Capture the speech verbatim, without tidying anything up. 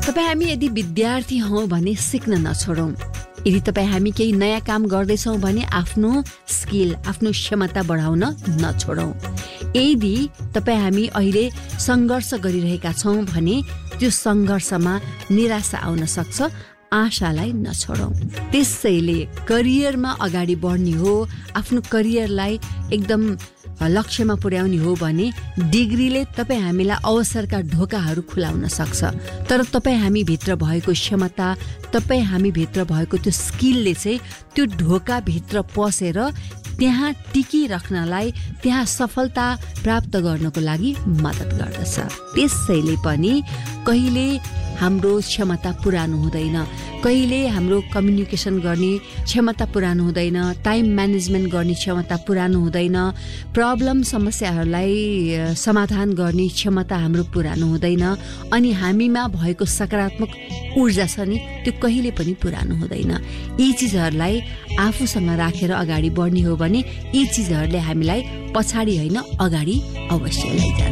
तपाईँ हामी यदि विद्यार्थी हौं भने सिक्न नछोडौं। यदि तपाईँ हामी केही नयाँ काम गर्दैछौँ भने आफ्नो स्किल आफ्नो क्षमता बढाउन नछोडौं। यदि तपाईँ हामी अहिले सङ्घर्ष गरिरहेका छौँ भने त्यो सङ्घर्षमा निराशा आउन सक्छ, आशालाई नछोडौं। त्यसैले करियरमा अगाडि बढ्ने हो, आफ्नो करियरलाई एकदम लक्ष्यमा पुर्याउने हो भने डिग्रीले तपाईँ हामीलाई अवसरका ढोकाहरू खुलाउन सक्छ। तर तपाईँ हामी भित्र भएको क्षमता, तपाईँ हामी भित्र भएको त्यो स्किलले चाहिँ त्यो ढोका भित्र पसेर त्यहाँ टिकिराख्नलाई, त्यहाँ सफलता प्राप्त गर्नको लागि मद्दत गर्दछ। त्यसैले पनि कहिले हाम्रो क्षमता पुरानो हुँदैन, कहिले हाम्रो कम्युनिकेसन गर्ने क्षमता पुरानो हुँदैन, टाइम म्यानेजमेन्ट गर्ने क्षमता पुरानो हुँदैन, प्रब्लम समस्याहरूलाई समाधान गर्ने क्षमता हाम्रो पुरानो हुँदैन, अनि हामीमा भएको सकारात्मक ऊर्जा छ नि त्यो कहिले पनि पुरानो हुँदैन। यी चिजहरूलाई आफूसँग राखेर अगाडि बढ्ने हो भने यी चिजहरूले हामीलाई पछाडि होइन अगाडि अवश्य लैजान्छ।